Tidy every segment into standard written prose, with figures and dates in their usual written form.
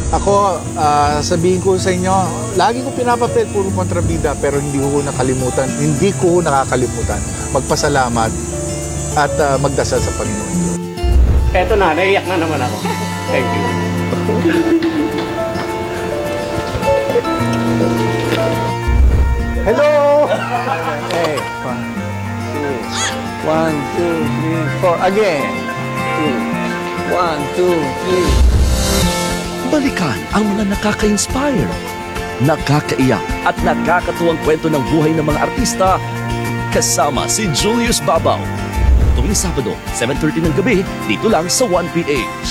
Ako, sabihin ko sa inyo, lagi ko pinapapel, puro kontrabida, pero hindi ko nakalimutan, hindi ko nakakalimutan magpasalamat at magdasal sa Panginoon. Eto na, naiyak na naman ako. Thank you. Hello! Okay, 1, 2, 1, 2, 3, 4. Again. 1, 2, 3. Balikan ang mga nakaka-inspire, nakakaiyak at nakakatuwang kwento ng buhay ng mga artista kasama si Julius Babaw. Tuwing Sabado, 7:30 ng gabi, dito lang sa 1PH.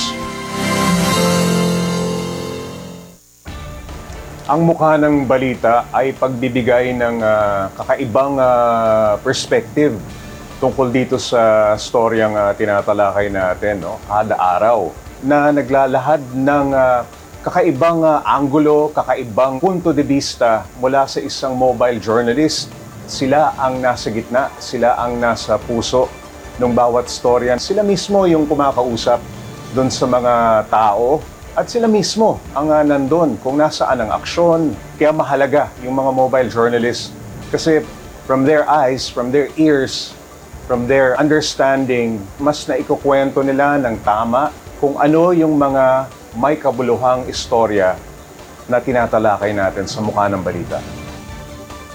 Ang mukha ng balita ay pagbibigay ng kakaibang perspective tungkol dito sa storyang tinatalakay natin, no? Kada araw na naglalahad ng kakaibang anggulo, kakaibang punto de vista mula sa isang mobile journalist. Sila ang nasa gitna, sila ang nasa puso ng bawat storya. Sila mismo yung kumakausap doon sa mga tao at sila mismo ang nandun kung nasaan ang aksyon. Kaya mahalaga yung mga mobile journalists kasi from their eyes, from their ears, from their understanding, mas naikukwento nila ng tama kung ano yung mga may kabuluhang istorya na tinatalakay natin sa mukha ng balita.